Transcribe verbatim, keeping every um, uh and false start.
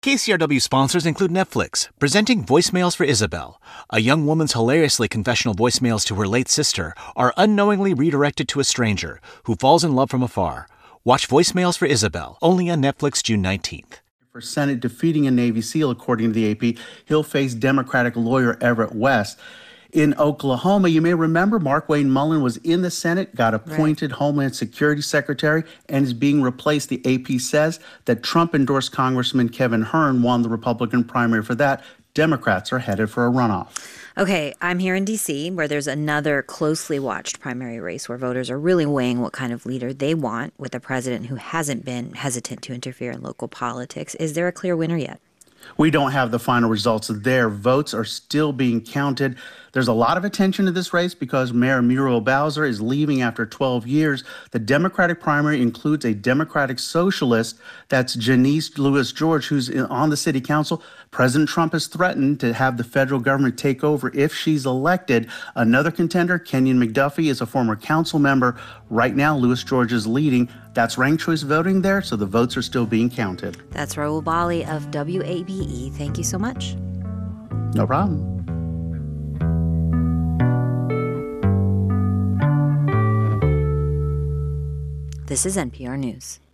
K C R W sponsors include Netflix, presenting Voicemails for Isabel. A young woman's hilariously confessional voicemails to her late sister are unknowingly redirected to a stranger who falls in love from afar. Watch Voicemails for Isabel, only on Netflix June nineteenth. For Senate defeating a Navy SEAL, according to the A P, he'll face Democratic lawyer Everett West. In Oklahoma, you may remember Mark Wayne Mullen was in the Senate, got appointed right. Homeland Security Secretary, and is being replaced. The A P says that Trump-endorsed Congressman Kevin Hern won the Republican primary for that. Democrats are headed for a runoff. Okay, I'm here in D C, where there's another closely watched primary race where voters are really weighing what kind of leader they want with a president who hasn't been hesitant to interfere in local politics. Is there a clear winner yet? We don't have the final results there. Votes are still being counted. There's a lot of attention to this race because Mayor Muriel Bowser is leaving after twelve years. The Democratic primary includes a Democratic socialist. That's Janice Lewis George, who's on the city council. President Trump has threatened to have the federal government take over if she's elected. Another contender, Kenyon McDuffie, is a former council member. Right now, Lewis George is leading. That's ranked choice voting there, so the votes are still being counted. That's Raul Bali of W A B E. Thank you so much. No problem. This is N P R News.